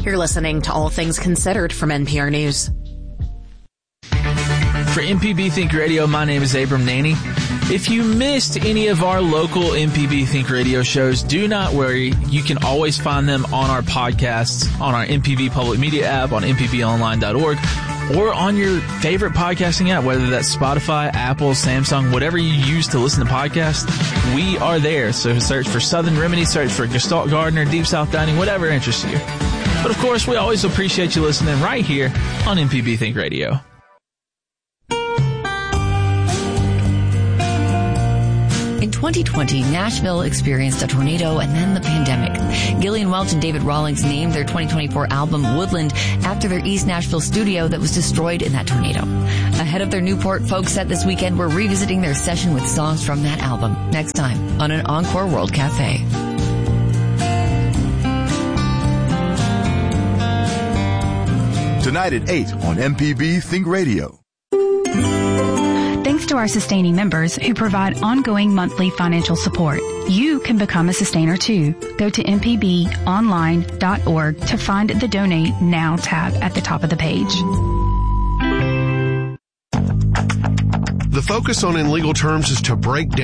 You're listening to All Things Considered from NPR News. For MPB Think Radio, my name is Abram Naney. If you missed any of our local MPB Think Radio shows, do not worry. You can always find them on our podcasts, on our MPB Public Media app, on mpbonline.org, or on your favorite podcasting app, whether that's Spotify, Apple, Samsung, whatever you use to listen to podcasts, we are there. So search for Southern Remedy, search for Gestalt Gardener, Deep South Dining, whatever interests you. But of course, we always appreciate you listening right here on MPB Think Radio. In 2020, Nashville experienced a tornado and then the pandemic. Gillian Welch and David Rawlings named their 2024 album Woodland after their East Nashville studio that was destroyed in that tornado. Ahead of their Newport folk set this weekend, we're revisiting their session with songs from that album next time on an Encore World Cafe. Tonight at 8 on MPB Think Radio. Thanks to our sustaining members who provide ongoing monthly financial support. You can become a sustainer too. Go to mpbonline.org to find the Donate Now tab at the top of the page. The focus on In Legal Terms is to break down